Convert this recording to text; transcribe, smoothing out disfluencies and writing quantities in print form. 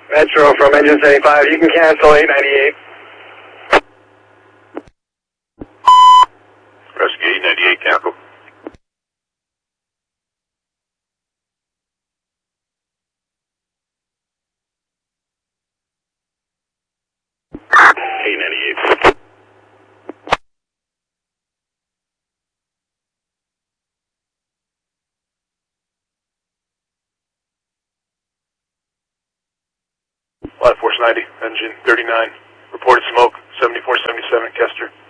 Metro from engine 75, you can cancel 898. Rescue 898, cancel. Flight Force 90, engine 39. Reported smoke, 7477 Kester.